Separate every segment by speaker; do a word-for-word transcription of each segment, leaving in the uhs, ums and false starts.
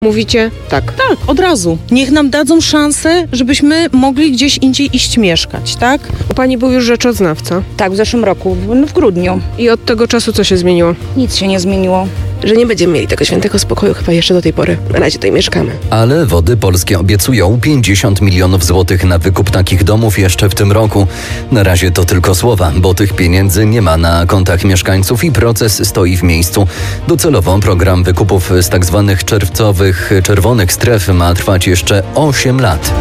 Speaker 1: Mówicie tak.
Speaker 2: Tak, od razu. Niech nam dadzą szansę, żebyśmy mogli gdzieś indziej iść mieszkać, tak?
Speaker 1: U pani był już rzeczoznawca.
Speaker 3: Tak, w zeszłym roku, w, w grudniu.
Speaker 1: I od tego czasu co się zmieniło?
Speaker 3: Nic się nie zmieniło.
Speaker 1: Że nie będziemy mieli tego świętego spokoju chyba jeszcze do tej pory. Na razie tutaj mieszkamy.
Speaker 4: Ale Wody Polskie obiecują pięćdziesiąt milionów złotych na wykup takich domów jeszcze w tym roku. Na razie to tylko słowa, bo tych pieniędzy nie ma na kontach mieszkańców i proces stoi w miejscu. Docelowo program wykupów z tak zwanych czerwcowych, czerwonych stref ma trwać jeszcze osiem lat.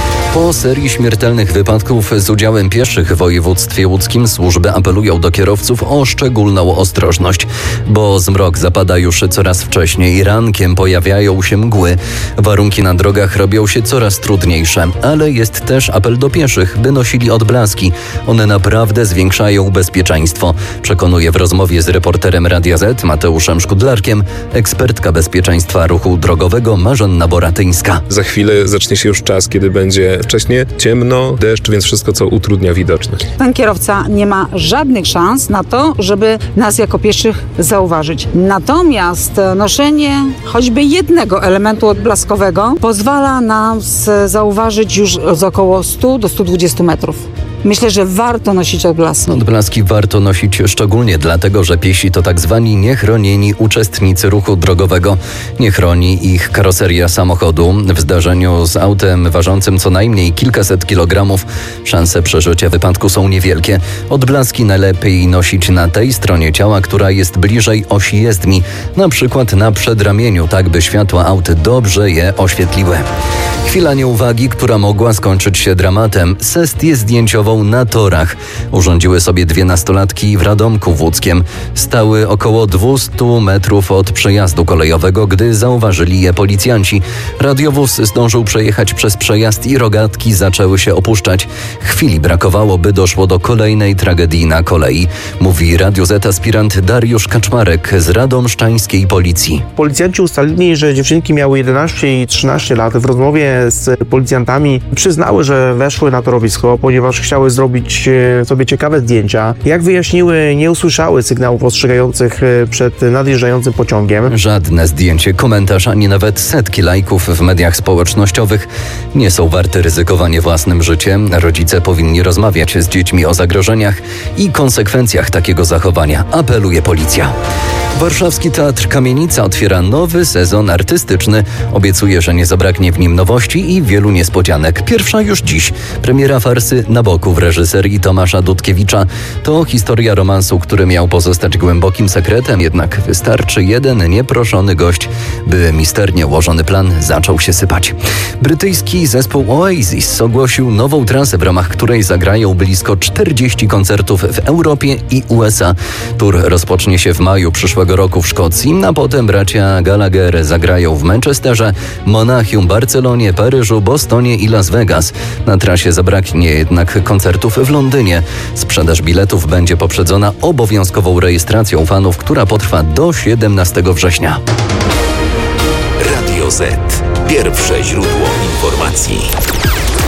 Speaker 4: Po serii śmiertelnych wypadków z udziałem pieszych w województwie łódzkim służby apelują do kierowców o szczególną ostrożność, bo zmrok zapada już coraz wcześniej, rankiem pojawiają się mgły. Warunki na drogach robią się coraz trudniejsze, ale jest też apel do pieszych, by nosili odblaski. One naprawdę zwiększają bezpieczeństwo, przekonuje w rozmowie z reporterem Radia Z Mateuszem Szkudlarkiem ekspertka bezpieczeństwa ruchu drogowego Marzanna Boratyńska.
Speaker 5: Za chwilę zacznie się już czas, kiedy będzie wcześnie ciemno, deszcz, więc wszystko, co utrudnia widoczność.
Speaker 6: Ten kierowca nie ma żadnych szans na to, żeby nas jako pieszych zauważyć. Natomiast noszenie choćby jednego elementu odblaskowego pozwala nam zauważyć już z około stu do stu dwudziestu metrów. Myślę, że warto nosić odblaski.
Speaker 4: Odblaski warto nosić szczególnie dlatego, że piesi to tak zwani niechronieni uczestnicy ruchu drogowego. Nie chroni ich karoseria samochodu. W zdarzeniu z autem ważącym co najmniej kilkaset kilogramów szanse przeżycia wypadku są niewielkie. Odblaski najlepiej nosić na tej stronie ciała, która jest bliżej osi jezdni, na przykład na przedramieniu, tak by światła aut dobrze je oświetliły. Chwila nieuwagi, która mogła skończyć się dramatem. Sestię zdjęciową na torach urządziły sobie dwie nastolatki w Radomku Łódzkiem. Stały około dwieście metrów od przejazdu kolejowego, gdy zauważyli je policjanci. Radiowóz zdążył przejechać przez przejazd i rogatki zaczęły się opuszczać. Chwili brakowało, by doszło do kolejnej tragedii na kolei, mówi Radio Z aspirant Dariusz Kaczmarek z radomszczańskiej policji.
Speaker 7: Policjanci ustalili, że dziewczynki miały jedenaście i trzynaście lat. W rozmowie z policjantami przyznały, że weszły na torowisko, ponieważ chciały zrobić sobie ciekawe zdjęcia. Jak wyjaśniły, nie usłyszały sygnałów ostrzegających przed nadjeżdżającym pociągiem.
Speaker 4: Żadne zdjęcie, komentarz, ani nawet setki lajków w mediach społecznościowych nie są warte ryzykowania własnym życiem. Rodzice powinni rozmawiać z dziećmi o zagrożeniach i konsekwencjach takiego zachowania, apeluje policja. Warszawski Teatr Kamienica otwiera nowy sezon artystyczny. Obiecuje, że nie zabraknie w nim nowości i wielu niespodzianek. Pierwsza już dziś. Premiera farsy Nabokov w reżyserii Tomasza Dudkiewicza. To historia romansu, który miał pozostać głębokim sekretem, jednak wystarczy jeden nieproszony gość, by misternie ułożony plan zaczął się sypać. Brytyjski zespół Oasis ogłosił nową trasę, w ramach której zagrają blisko czterdzieści koncertów w Europie i U S A. Tour rozpocznie się w maju przyszłego roku w Szkocji, a potem bracia Gallagher zagrają w Manchesterze, Monachium, Barcelonie, Paryżu, Bostonie i Las Vegas. Na trasie zabraknie jednak koncertów w Londynie. Sprzedaż biletów będzie poprzedzona obowiązkową rejestracją fanów, która potrwa do siedemnastego września.
Speaker 8: Radio Z. Pierwsze źródło informacji.